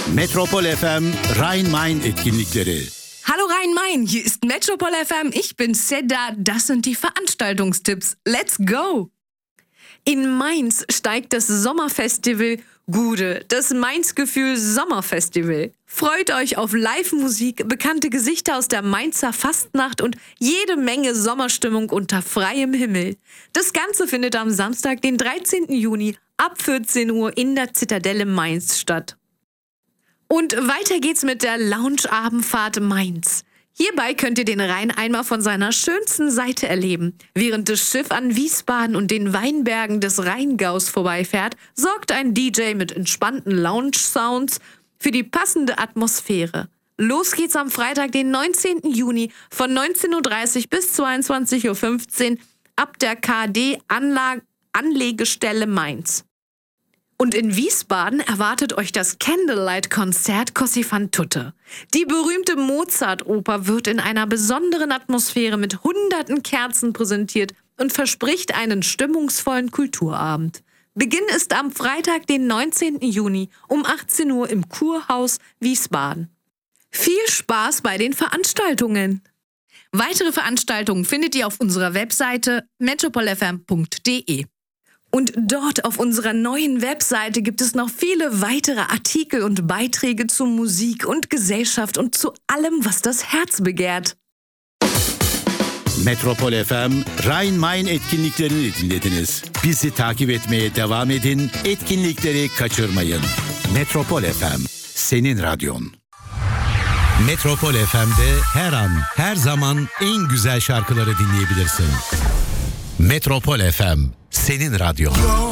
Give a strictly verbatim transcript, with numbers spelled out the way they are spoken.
Metropol F M Rhein-Main etkinlikleri. Hallo Rhein-Main, hier ist Metropol F M, ich bin Seda, das sind die Veranstaltungstipps. Let's go! In Mainz steigt das Sommerfestival Gude, das Mainz-Gefühl Sommerfestival. Freut euch auf Live-Musik, bekannte Gesichter aus der Mainzer Fastnacht und jede Menge Sommerstimmung unter freiem Himmel. Das Ganze findet am Samstag, den dreizehnten Juni ab vierzehn Uhr in der Zitadelle Mainz statt. Und weiter geht's mit der Lounge-Abendfahrt Mainz. Hierbei könnt ihr den Rhein einmal von seiner schönsten Seite erleben. Während das Schiff an Wiesbaden und den Weinbergen des Rheingaus vorbeifährt, sorgt ein D J mit entspannten Lounge-Sounds für die passende Atmosphäre. Los geht's am Freitag, den neunzehnten Juni von neunzehn Uhr dreißig bis zweiundzwanzig Uhr fünfzehn ab der K D-Anlegestelle Mainz. Und in Wiesbaden erwartet euch das Candlelight-Konzert Così fan tutte. Die berühmte Mozart-Oper wird in einer besonderen Atmosphäre mit hunderten Kerzen präsentiert und verspricht einen stimmungsvollen Kulturabend. Beginn ist am Freitag, den neunzehnten Juni um achtzehn Uhr im Kurhaus Wiesbaden. Viel Spaß bei den Veranstaltungen! Weitere Veranstaltungen findet ihr auf unserer Webseite metropol f m punkt d e. Und dort auf unserer neuen Webseite gibt es noch viele weitere Artikel und Beiträge zu Musik und Gesellschaft und zu allem, was das Herz begehrt. Metropol F M Rhein-Main etkinliklerini dinlediniz. Bizi takip etmeye devam edin, etkinlikleri kaçırmayın. Metropol F M, senin radyon. Metropol F M'de her an, her zaman en güzel şarkıları dinleyebilirsin. Metropol F M, senin radyon.